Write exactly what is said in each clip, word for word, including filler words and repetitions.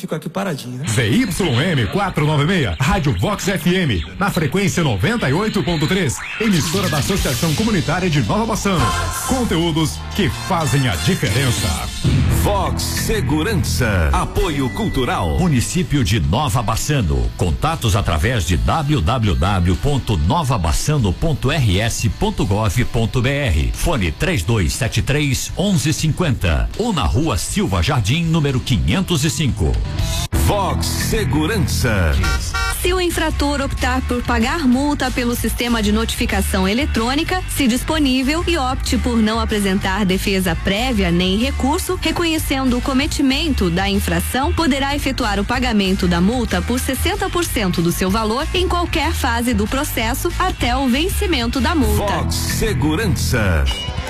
fico aqui paradinho, né? Z Y M quatrocentos e noventa e seis, Rádio Vox F M, na frequência noventa e oito ponto três, emissora da Associação Comunitária de Nova Bassano. Conteúdos que fazem a diferença. Vox Segurança, apoio cultural, município de Nova Bassano. Contatos através de w w w ponto nova bassano ponto r s ponto gov ponto b r. Fone três dois sete três, onze cinquenta ou na rua Silva Jardim, número quinhentos e cinco. Vox Segurança. Se o infrator optar por pagar multa pelo sistema de notificação eletrônica, se disponível, e opte por não apresentar defesa prévia nem recurso, reconhecendo o cometimento da infração, poderá efetuar o pagamento da multa por sessenta por cento do seu valor em qualquer fase do processo até o vencimento da multa. Vox Segurança.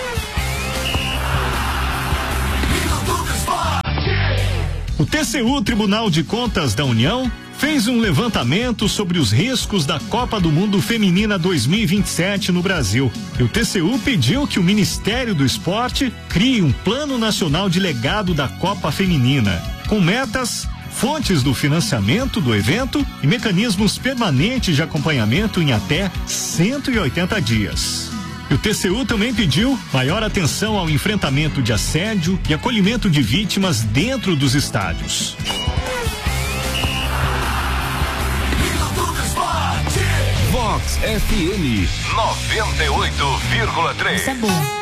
O T C U, Tribunal de Contas da União, fez um levantamento sobre os riscos da Copa do Mundo Feminina dois mil e vinte e sete no Brasil. E o T C U pediu que o Ministério do Esporte crie um plano nacional de legado da Copa Feminina, com metas, fontes do financiamento do evento e mecanismos permanentes de acompanhamento em até cento e oitenta dias. E o T C U também pediu maior atenção ao enfrentamento de assédio e acolhimento de vítimas dentro dos estádios. Vox F M noventa e oito vírgula três. Isso é bom.